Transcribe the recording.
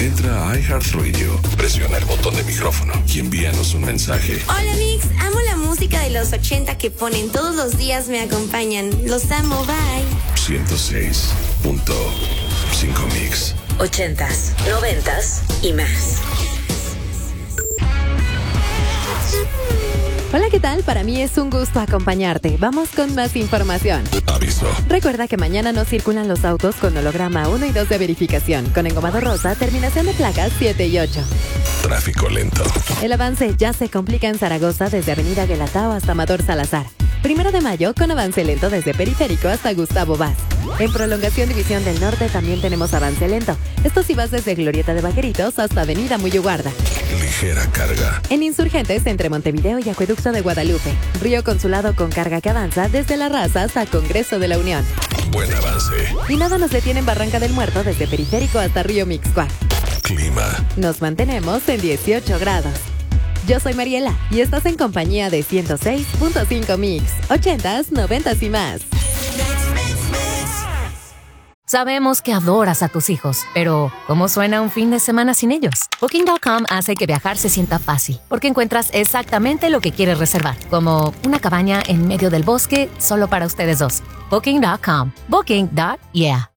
Entra a iHeartRadio, presiona el botón de micrófono y envíanos un mensaje. Hola Mix, amo la música de los 80 que ponen todos los días, me acompañan. Los amo, bye. 106.5 Mix. 80s, 90s y más. Hola, ¿qué tal? Para mí es un gusto acompañarte. Vamos con más información. Aviso. Recuerda que mañana no circulan los autos con holograma 1 y 2 de verificación, con engomado rosa, terminación de placas 7 y 8. Tráfico lento. El avance ya se complica en Zaragoza desde Avenida Guelatao hasta Amador Salazar. 1 de mayo con avance lento desde Periférico hasta Gustavo Vaz. En prolongación División del Norte también tenemos avance lento. Esto sí vas desde Glorieta de Vaqueritos hasta Avenida Muyuguarda. Ligera carga. En Insurgentes entre Montevideo y Acueducto de Guadalupe. Río Consulado con carga que avanza desde La Raza hasta Congreso de la Unión. Buen avance. Y nada nos detiene en Barranca del Muerto desde Periférico hasta Río Mixcoac. Clima. Nos mantenemos en 18 grados. Yo soy Mariela y estás en compañía de 106.5 Mix, 80s, 90s y más. Sabemos que adoras a tus hijos, pero ¿cómo suena un fin de semana sin ellos? Booking.com hace que viajar se sienta fácil, porque encuentras exactamente lo que quieres reservar, como una cabaña en medio del bosque solo para ustedes dos. Booking.com. Booking.yeah.